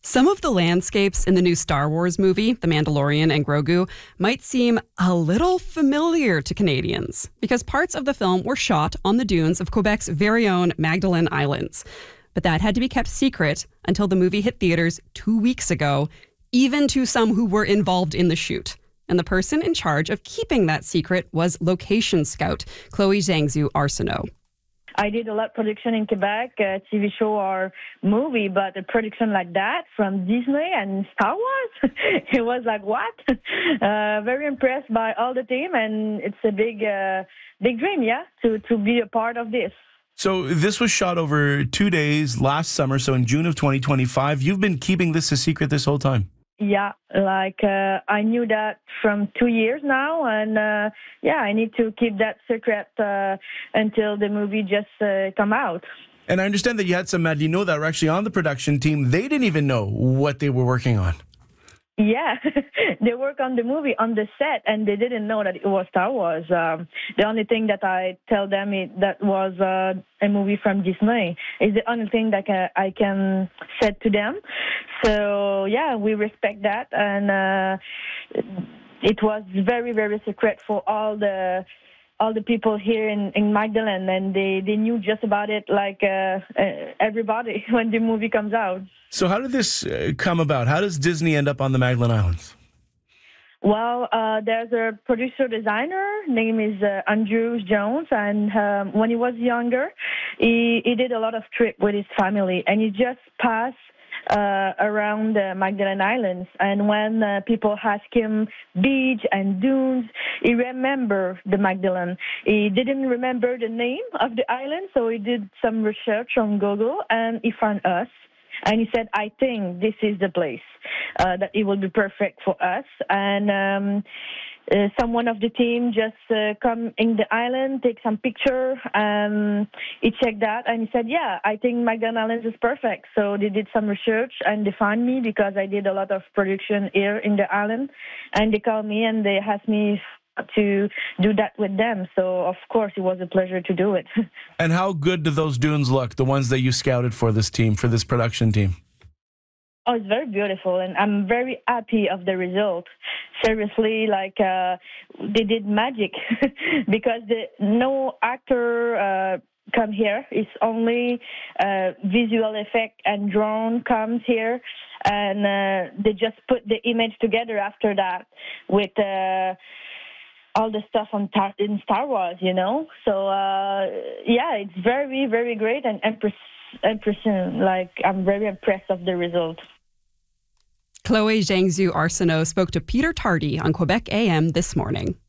Some of the landscapes in the new Star Wars movie, The Mandalorian and Grogu, might seem a little familiar to Canadians because parts of the film were shot on the dunes of Quebec's very own Magdalen Islands. But that had to be kept secret until the movie hit theaters 2 weeks ago, even to some who were involved in the shoot. And the person in charge of keeping that secret was location scout Chloe Zhangzhu Arsenault. I did a lot of production in Quebec, TV show or movie, but a production like that from Disney and Star Wars, it was like, what? Very impressed by all the team, and it's a big dream, to be a part of this. So this was shot over 2 days last summer, so in June of 2025. You've been keeping this a secret this whole time? Yeah, I knew that from 2 years now, and I need to keep that secret until the movie just come out. And I understand that you had some Madlino that were actually on the production team. They didn't even know what they were working on. Yeah, they work on the movie on the set, and they didn't know that it was Star Wars. The only thing that I tell them is that was a movie from Disney. Is the only thing that I can say to them. So yeah, we respect that, and it was very, very secret for all the people here in Magdalen, and they knew just about it like everybody when the movie comes out. So how did this come about? How does Disney end up on the Magdalen Islands? Well, there's a producer-designer, name is Andrew Jones, and when he was younger, he did a lot of trips with his family, and he just passed around the Magdalen Islands. And when people ask him beach and dunes, he remembered the Magdalen. He didn't remember the name of the island, so he did some research on Google, and he found us. And he said, I think this is the place that it will be perfect for us. And someone of the team just come in the island, take some picture. He checked that, and he said, yeah, I think Magdalen Islands is perfect. So they did some research, and they found me because I did a lot of production here in the island. And they called me, and they asked me to do that with them. So, of course, it was a pleasure to do it. And how good do those dunes look, the ones that you scouted for this team, for this production team? Oh, it's very beautiful, and I'm very happy of the result. Seriously, they did magic because no actor come here. It's only visual effect and drone comes here, and they just put the image together after that with all the stuff in Star Wars, So, it's very, very great and impressive. I'm very impressed of the result. Chloe Zhangzhu Arsenault spoke to Peter Tardy on Quebec AM this morning.